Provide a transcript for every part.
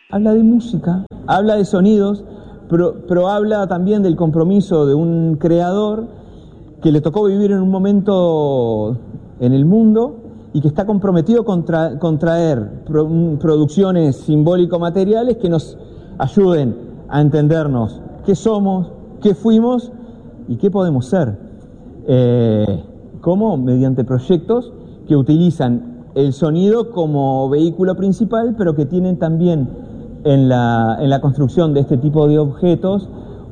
habla de música, habla de sonidos, pero habla también del compromiso de un creador que le tocó vivir en un momento en el mundo y que está comprometido con traer producciones simbólico-materiales que nos ayuden a entendernos qué somos, qué fuimos y qué podemos ser. Como mediante proyectos que utilizan el sonido como vehículo principal, pero que tienen también en la construcción de este tipo de objetos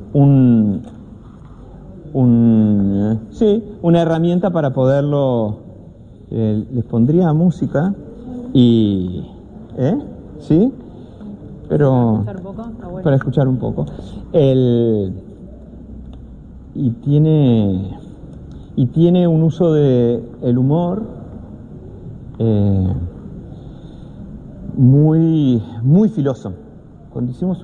una herramienta para poderlo. Les pondría música y sí, pero para escuchar un poco, está bueno. para escuchar un poco. Y tiene un uso de el humor muy muy filoso. Cuando hicimos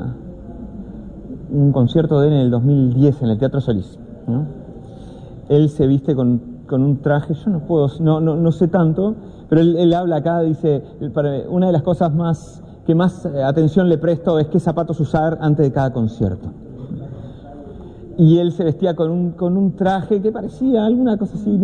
un concierto de él en el 2010 en el Teatro Solís, ¿no? Él se viste con un traje, yo no sé tanto, pero él habla acá, dice, una de las cosas que más atención le presto es qué zapatos usar antes de cada concierto. Y él se vestía con un traje que parecía alguna cosa así,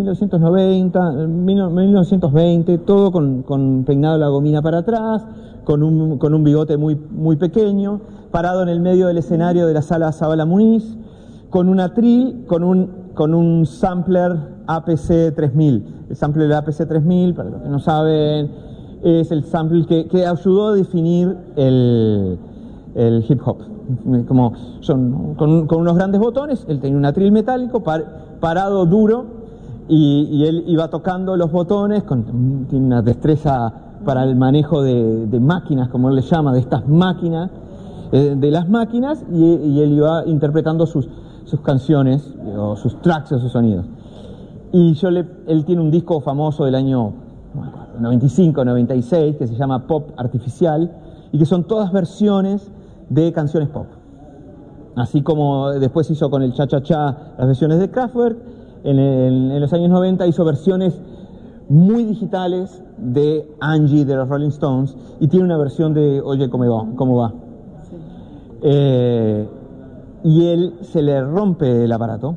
1920, todo con peinado la gomina para atrás, con un bigote muy, muy pequeño, parado en el medio del escenario de la sala Zabala Muniz, con un atril, con un sampler APC 3000. El sampler del APC 3000, para los que no saben, es el sampler que ayudó a definir el hip hop. Como son con unos grandes botones, él tenía un atril metálico parado duro y él iba tocando los botones, tiene una destreza para el manejo de máquinas, como él le llama, de estas máquinas, de las máquinas, y él iba interpretando sus canciones, o sus tracks, o sus sonidos. Y él tiene un disco famoso del año 95, 96, que se llama Pop Artificial, y que son todas versiones de canciones pop. Así como después hizo con el Cha Cha Cha las versiones de Kraftwerk, en los años 90 hizo versiones muy digitales de Angie de los Rolling Stones, y tiene una versión de Oye, ¿cómo va? Sí. Y él se le rompe el aparato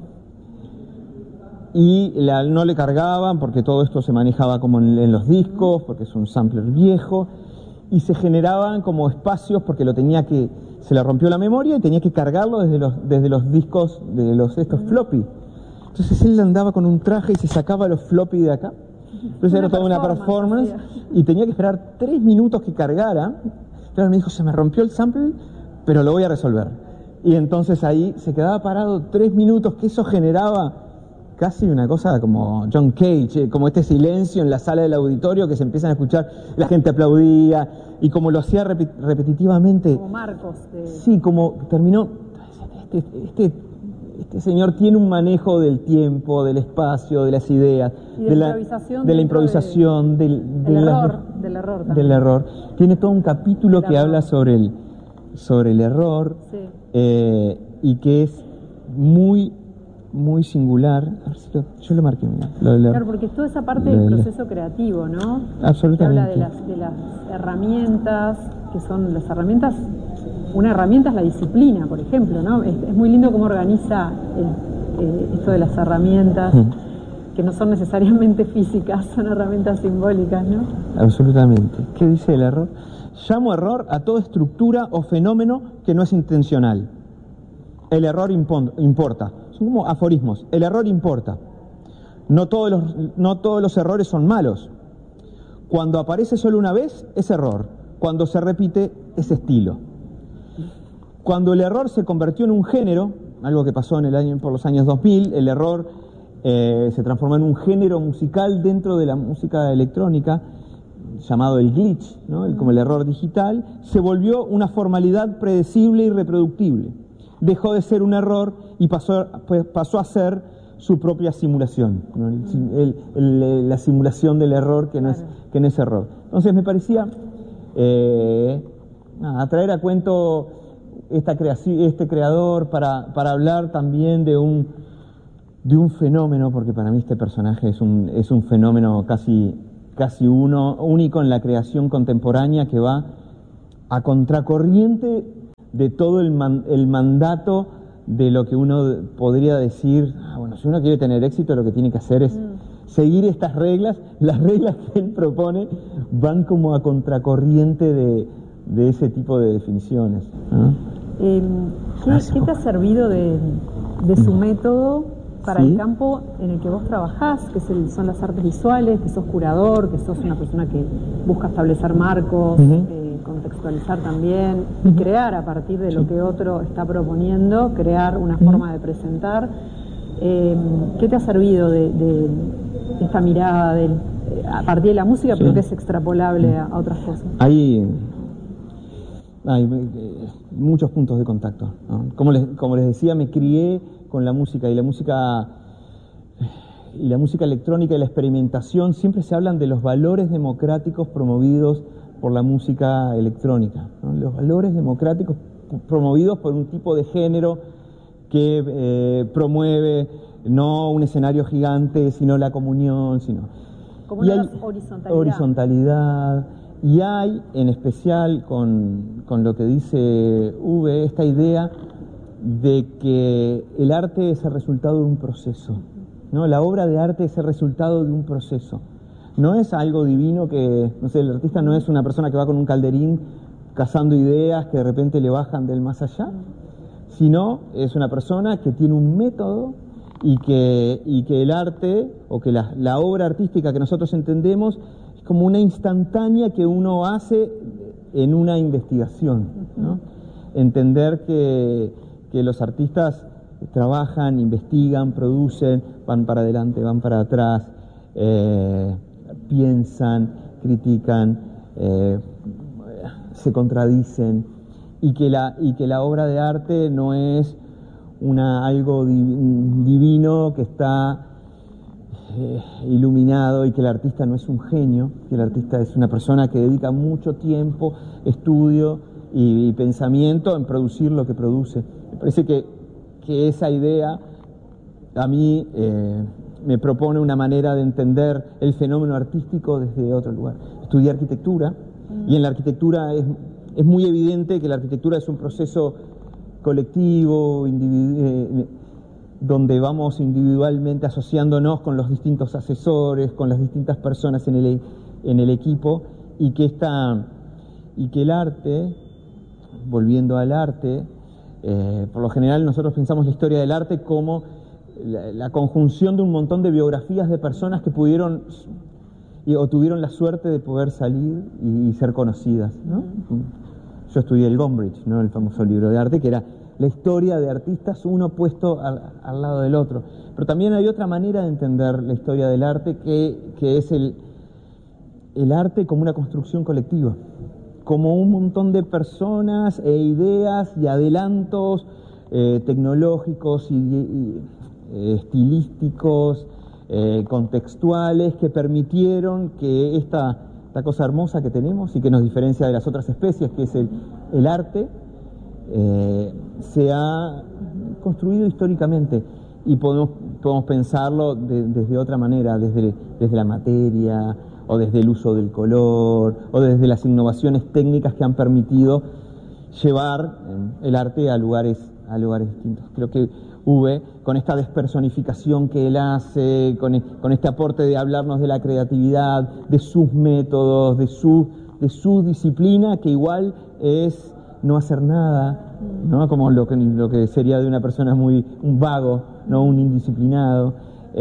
y no le cargaban, porque todo esto se manejaba como en los discos, porque es un sampler viejo, y se generaban como espacios porque se le rompió la memoria y tenía que cargarlo desde los discos de estos floppy. Entonces él andaba con un traje y se sacaba los floppy de acá. Entonces era toda una performance y tenía que esperar 3 minutos que cargara. Entonces me dijo, se me rompió el sample, pero lo voy a resolver. Y entonces ahí se quedaba parado 3 minutos, que eso generaba casi una cosa como John Cage, como este silencio en la sala del auditorio que se empiezan a escuchar, la gente aplaudía, y como lo hacía repetitivamente. Como Marcos. Sí, como terminó, este señor tiene un manejo del tiempo, del espacio, de las ideas, de la improvisación, del error. Tiene todo un capítulo que habla sobre el error, sí. Y que es muy muy singular. A ver si yo lo marqué. Claro, porque es toda esa parte del proceso creativo, ¿no? Absolutamente. Que habla de las herramientas, que son las herramientas. Una herramienta es la disciplina, por ejemplo, ¿no? Es muy lindo cómo organiza esto de las herramientas, que no son necesariamente físicas, son herramientas simbólicas, ¿no? Absolutamente. ¿Qué dice el error? Llamo error a toda estructura o fenómeno que no es intencional. El error importa. Son como aforismos. El error importa. No todos los errores son malos. Cuando aparece solo una vez, es error. Cuando se repite, es estilo. Cuando el error se convirtió en un género, algo que pasó por los años 2000, el error se transformó en un género musical dentro de la música electrónica, llamado el glitch, ¿no? Como el error digital, se volvió una formalidad predecible y reproductible. Dejó de ser un error y pasó a ser su propia simulación, ¿no? La simulación del error que no es error. Entonces me parecía traer a cuento este creador para hablar también de un fenómeno, porque para mí este personaje es un fenómeno casi único en la creación contemporánea, que va a contracorriente de todo el mandato de lo que uno podría decir, bueno, si uno quiere tener éxito, lo que tiene que hacer es seguir estas reglas. Las reglas que él propone van como a contracorriente de ese tipo de definiciones, ¿no? ¿Qué te ha servido de su método para el campo en el que vos trabajás, que son las artes visuales, que sos curador, que sos una persona que busca establecer marcos, contextualizar también y crear a partir de lo que otro está proponiendo, crear una forma de presentar? ¿Qué te ha servido de esta mirada a partir de la música, pero que es extrapolable a otras cosas? Hay muchos puntos de contacto, ¿no? Como les decía, me crié con la música, y la música electrónica y la experimentación siempre se hablan de los valores democráticos promovidos por la música electrónica, ¿no? Los valores democráticos promovidos por un tipo de género que promueve no un escenario gigante, sino la comunión, como una horizontalidad. Y hay, en especial con lo que dice Uwe, esta idea de que el arte es el resultado de un proceso, ¿no? La obra de arte es el resultado de un proceso. No es algo divino que, no sé, el artista no es una persona que va con un calderín cazando ideas que de repente le bajan del más allá, sino es una persona que tiene un método y que el arte, o que la obra artística que nosotros entendemos, es como una instantánea que uno hace en una investigación, ¿no? Entender que los artistas trabajan, investigan, producen, van para adelante, van para atrás, piensan, critican, se contradicen, y que la obra de arte no es algo divino que está iluminado, y que el artista no es un genio, que el artista es una persona que dedica mucho tiempo, estudio y pensamiento en producir lo que produce. Me parece que esa idea a mí me propone una manera de entender el fenómeno artístico desde otro lugar. Estudié arquitectura, y en la arquitectura es muy evidente que la arquitectura es un proceso colectivo, donde vamos individualmente asociándonos con los distintos asesores, con las distintas personas en el equipo, y que el arte, volviendo al arte, por lo general nosotros pensamos la historia del arte como la conjunción de un montón de biografías de personas que pudieron o tuvieron la suerte de poder salir y ser conocidas, ¿no? Yo estudié el Gombrich, ¿no? El famoso libro de arte, que era la historia de artistas, uno puesto al lado del otro. Pero también hay otra manera de entender la historia del arte, que es el arte como una construcción colectiva, como un montón de personas e ideas y adelantos tecnológicos y estilísticos, contextuales, que permitieron que esta cosa hermosa que tenemos y que nos diferencia de las otras especies, que es el arte, se ha construido históricamente, y podemos pensarlo desde otra manera, desde la materia, o desde el uso del color, o desde las innovaciones técnicas que han permitido llevar el arte a lugares distintos. Creo que Uwe, con esta despersonificación que él hace, con este aporte de hablarnos de la creatividad, de sus métodos, de su disciplina, que igual es no hacer nada, ¿no? Como lo que sería de una persona un vago, ¿no? Un indisciplinado.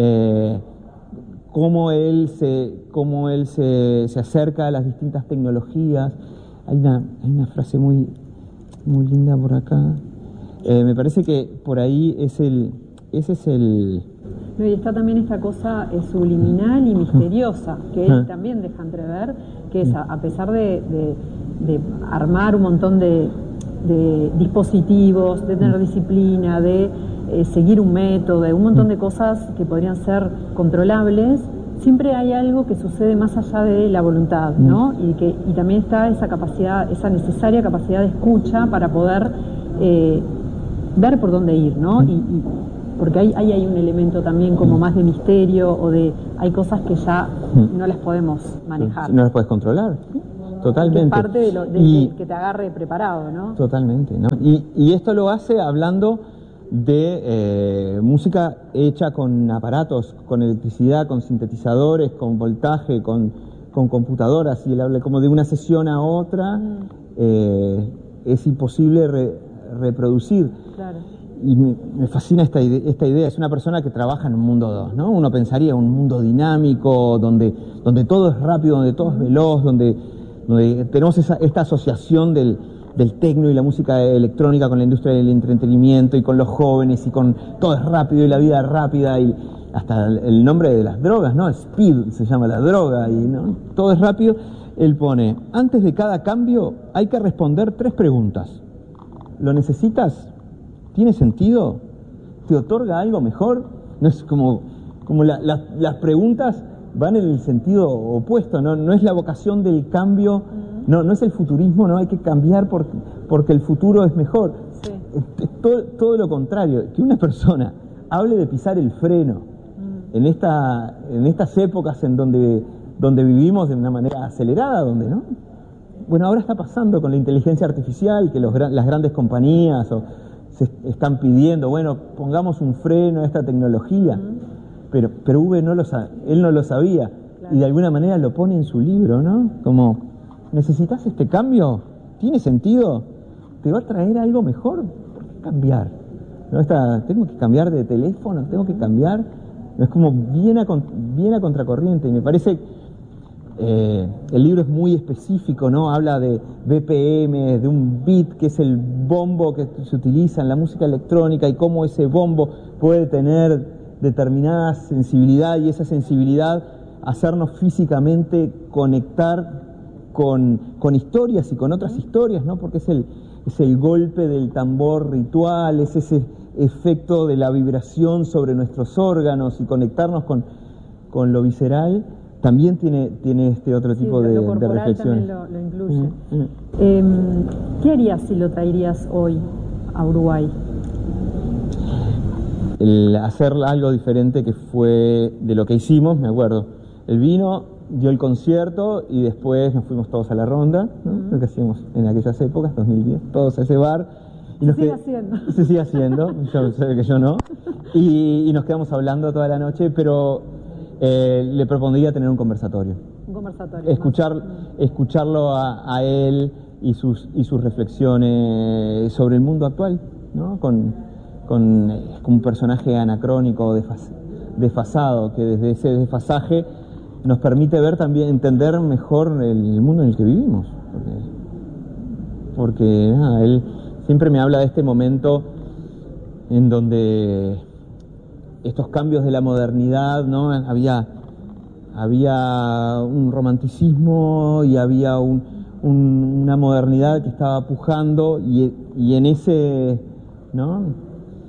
Cómo él se acerca a las distintas tecnologías. Hay una frase muy linda por acá. Me parece que por ahí ese es el... No, y está también esta cosa subliminal y misteriosa, que él también deja entrever, que es, a pesar de armar un montón de dispositivos, de tener disciplina, de seguir un método, de un montón de cosas que podrían ser controlables, siempre hay algo que sucede más allá de la voluntad, ¿no? Y también está esa capacidad, esa necesaria capacidad de escucha para poder ver por dónde ir, ¿no? Porque ahí hay un elemento también como más de misterio, o hay cosas que ya no las podemos manejar. No las puedes controlar. Totalmente. Que es parte de que te agarre preparado, ¿no? Totalmente, ¿no? Y esto lo hace hablando de música hecha con aparatos, con electricidad, con sintetizadores, con voltaje, con computadoras, y él habla como de una sesión a otra, es imposible reproducir. Claro. Y me fascina esta idea. Es una persona que trabaja en un mundo 2, ¿no? Uno pensaría un mundo dinámico, donde todo es rápido, donde todo es veloz, donde tenemos esta asociación del tecno y la música electrónica con la industria del entretenimiento y con los jóvenes, y con todo es rápido y la vida es rápida, y hasta el nombre de las drogas, ¿no? Speed se llama la droga, y ¿no? Todo es rápido. Él pone: antes de cada cambio hay que responder 3 preguntas. ¿Lo necesitas? ¿Tiene sentido? ¿Te otorga algo mejor? No es como las preguntas van en el sentido opuesto, no es la vocación del cambio, no es el futurismo, no hay que cambiar porque el futuro es mejor. Sí. Todo lo contrario, que una persona hable de pisar el freno en estas épocas en donde vivimos de una manera acelerada, donde no. Bueno, ahora está pasando con la inteligencia artificial, que las grandes compañías se están pidiendo, bueno, pongamos un freno a esta tecnología. Pero él no lo sabía, claro. Y de alguna manera lo pone en su libro, ¿no? Como, ¿necesitas este cambio? ¿Tiene sentido? ¿Te va a traer algo mejor? ¿Por qué cambiar? ¿No? Tengo que cambiar de teléfono, tengo que cambiar. Es como bien a contracorriente, y me parece el libro es muy específico, ¿no? Habla de BPM, de un beat, que es el bombo que se utiliza en la música electrónica, y cómo ese bombo puede tener determinada sensibilidad, y esa sensibilidad hacernos físicamente conectar con historias y con otras historias, ¿no? Porque es el golpe del tambor ritual, es ese efecto de la vibración sobre nuestros órganos, y conectarnos con lo visceral. También tiene este otro tipo de reflexiones. También lo incluye. ¿Qué harías si lo traerías hoy a Uruguay? El hacer algo diferente, que fue de lo que hicimos, me acuerdo. Él vino, dio el concierto, y después nos fuimos todos a la ronda, ¿no? Lo que hacíamos en aquellas épocas, 2010, todos a ese bar. Y se sigue haciendo, yo sé que yo no. Y nos quedamos hablando toda la noche, pero le propondría tener un conversatorio. Un conversatorio. Escucharlo a él y sus reflexiones sobre el mundo actual, ¿no? Con un personaje anacrónico, desfasado, que desde ese desfasaje nos permite entender mejor el mundo en el que vivimos. Porque él siempre me habla de este momento en donde estos cambios de la modernidad, ¿no? Había un romanticismo, y había una modernidad que estaba pujando, y en ese, ¿no?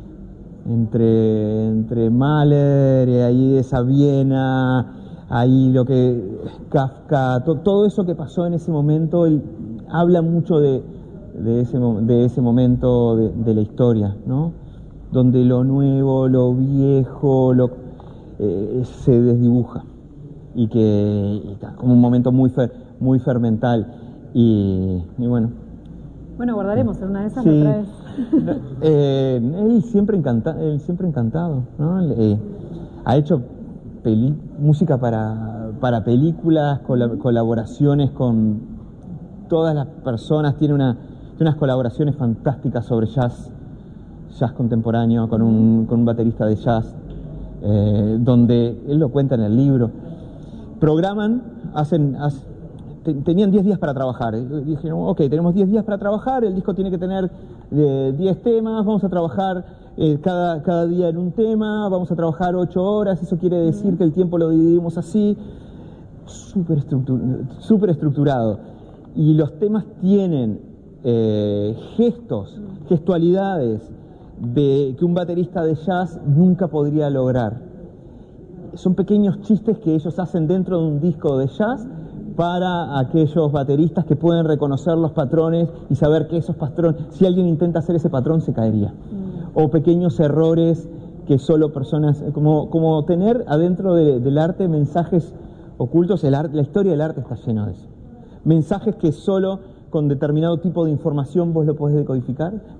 Entre Mahler y ahí esa Viena, ahí lo que Kafka, todo eso que pasó en ese momento, él habla mucho de ese momento de la historia, ¿no? Donde lo nuevo, lo viejo, se desdibuja, y que está como un momento muy fermental, y bueno. Bueno, guardaremos, en una de esas sí. Lo traes. Él siempre encantado, ¿no? Ha hecho música para películas, colaboraciones con todas las personas, tiene unas colaboraciones fantásticas sobre jazz contemporáneo, con un baterista de jazz, donde él lo cuenta en el libro. Programan, tenían 10 días para trabajar. Dijeron, ok, tenemos 10 días para trabajar, el disco tiene que tener 10 temas, vamos a trabajar cada día en un tema, vamos a trabajar 8 horas, eso quiere decir que el tiempo lo dividimos así, súper estructurado. Y los temas tienen gestualidades que un baterista de jazz nunca podría lograr. Son pequeños chistes que ellos hacen dentro de un disco de jazz, para aquellos bateristas que pueden reconocer los patrones y saber que esos patrones, si alguien intenta hacer ese patrón, se caería. O pequeños errores que solo personas, como tener adentro del arte mensajes ocultos. La historia del arte está lleno de eso. mensajes que solo con determinado tipo de información vos lo podés decodificar.